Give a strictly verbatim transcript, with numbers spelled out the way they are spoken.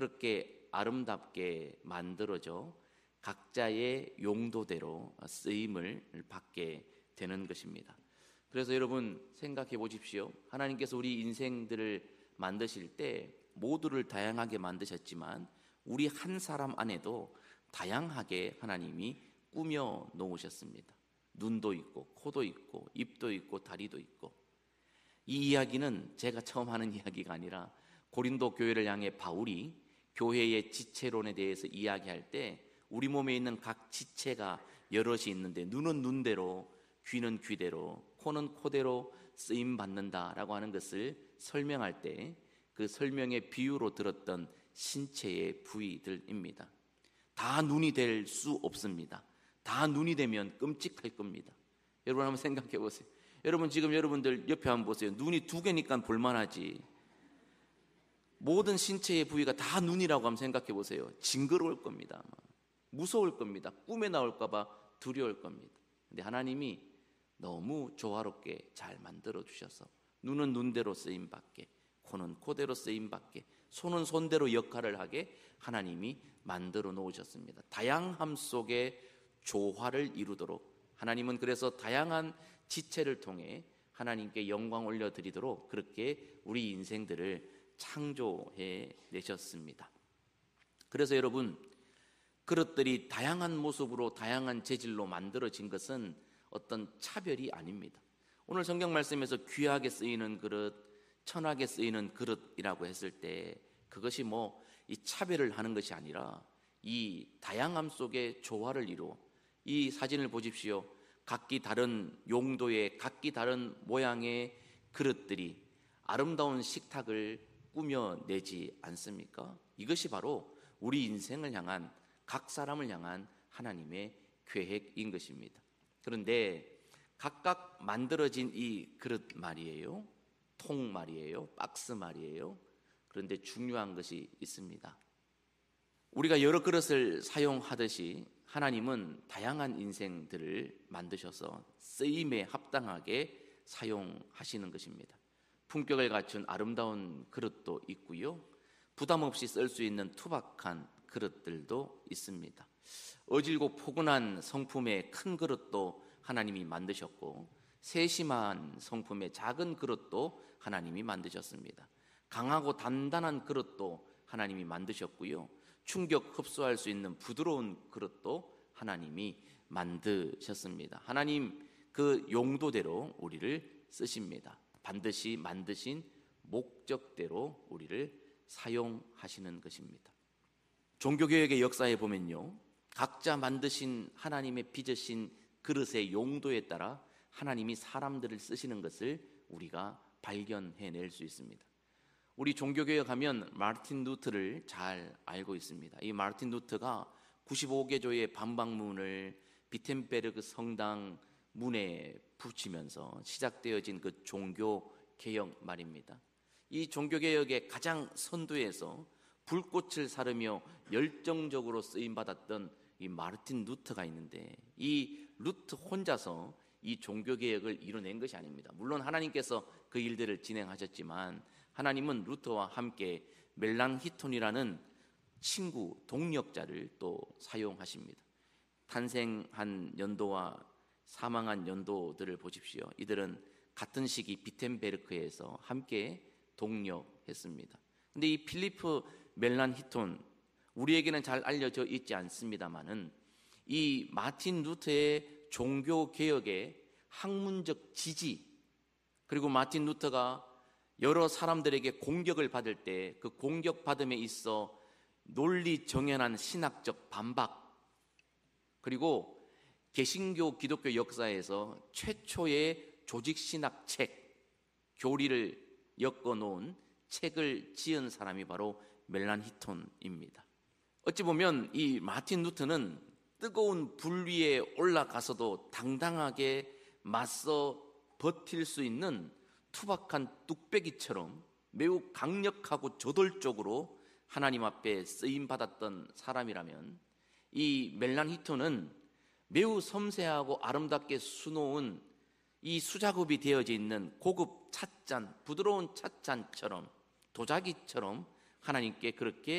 그렇게 아름답게 만들어져 각자의 용도대로 쓰임을 받게 되는 것입니다. 그래서 여러분 생각해 보십시오. 하나님께서 우리 인생들을 만드실 때 모두를 다양하게 만드셨지만 우리 한 사람 안에도 다양하게 하나님이 꾸며 놓으셨습니다. 눈도 있고 코도 있고 입도 있고 다리도 있고. 이 이야기는 제가 처음 하는 이야기가 아니라 고린도 교회를 향해 바울이 교회의 지체론에 대해서 이야기할 때 우리 몸에 있는 각 지체가 여럿이 있는데 눈은 눈대로, 귀는 귀대로, 코는 코대로 쓰임 받는다라고 하는 것을 설명할 때 그 설명의 비유로 들었던 신체의 부위들입니다. 다 눈이 될 수 없습니다. 다 눈이 되면 끔찍할 겁니다. 여러분 한번 생각해 보세요. 여러분 지금 여러분들 옆에 한번 보세요. 눈이 두 개니까 볼만하지. 모든 신체의 부위가 다 눈이라고 한번 생각해 보세요. 징그러울 겁니다. 무서울 겁니다. 꿈에 나올까 봐 두려울 겁니다. 근데 하나님이 너무 조화롭게 잘 만들어 주셔서 눈은 눈대로 쓰임 받게, 코는 코대로 쓰임 받게, 손은 손대로 역할을 하게 하나님이 만들어 놓으셨습니다. 다양함 속에 조화를 이루도록 하나님은 그래서 다양한 지체를 통해 하나님께 영광 올려드리도록 그렇게 우리 인생들을 창조해 내셨습니다. 그래서 여러분, 그릇들이 다양한 모습으로 다양한 재질로 만들어진 것은 어떤 차별이 아닙니다. 오늘 성경 말씀에서 귀하게 쓰이는 그릇, 천하게 쓰이는 그릇이라고 했을 때 그것이 뭐 이 차별을 하는 것이 아니라 이 다양함 속에 조화를 이루어, 이 사진을 보십시오. 각기 다른 용도의 각기 다른 모양의 그릇들이 아름다운 식탁을 꾸며내지 않습니까? 이것이 바로 우리 인생을 향한, 각 사람을 향한 하나님의 계획인 것입니다. 그런데 각각 만들어진 이 그릇 말이에요, 통 말이에요, 박스 말이에요. 그런데 중요한 것이 있습니다. 우리가 여러 그릇을 사용하듯이 하나님은 다양한 인생들을 만드셔서 쓰임에 합당하게 사용하시는 것입니다. 품격을 갖춘 아름다운 그릇도 있고요, 부담 없이 쓸 수 있는 투박한 그릇들도 있습니다. 어질고 포근한 성품의 큰 그릇도 하나님이 만드셨고, 세심한 성품의 작은 그릇도 하나님이 만드셨습니다. 강하고 단단한 그릇도 하나님이 만드셨고요, 충격 흡수할 수 있는 부드러운 그릇도 하나님이 만드셨습니다. 하나님 그 용도대로 우리를 쓰십니다. 반드시 만드신 목적대로 우리를 사용하시는 것입니다. 종교개혁의 역사에 보면요, 각자 만드신 하나님의 빚으신 그릇의 용도에 따라 하나님이 사람들을 쓰시는 것을 우리가 발견해낼 수 있습니다. 우리 종교개혁하면 마르틴 루터를 잘 알고 있습니다. 이 마르틴 루터가 구십오 개조의 반박문을 비텐베르그 성당 문에 붙이면서 시작되어진 그 종교개혁 말입니다. 이 종교개혁의 가장 선두에서 불꽃을 사르며 열정적으로 쓰임받았던 이 마르틴 루터가 있는데, 이 루터 혼자서 이 종교개혁을 이뤄낸 것이 아닙니다. 물론 하나님께서 그 일들을 진행하셨지만 하나님은 루터와 함께 멜랑히톤이라는 친구, 동력자를 또 사용하십니다. 탄생한 연도와 사망한 연도들을 보십시오. 이들은 같은 시기 비텐베르크에서 함께 동력했습니다. 그런데 이 필리프 멜란히톤, 우리에게는 잘 알려져 있지 않습니다만은 이 마틴 루터의 종교개혁의 학문적 지지, 그리고 마틴 루터가 여러 사람들에게 공격을 받을 때 그 공격받음에 있어 논리 정연한 신학적 반박, 그리고 개신교 기독교 역사에서 최초의 조직신학 책, 교리를 엮어놓은 책을 지은 사람이 바로 멜란히톤입니다. 어찌 보면 이 마틴 루터는 뜨거운 불 위에 올라가서도 당당하게 맞서 버틸 수 있는 투박한 뚝배기처럼 매우 강력하고 저돌적으로 하나님 앞에 쓰임받았던 사람이라면, 이 멜란히톤은 매우 섬세하고 아름답게 수놓은 이 수작업이 되어져 있는 고급 찻잔, 부드러운 찻잔처럼, 도자기처럼 하나님께 그렇게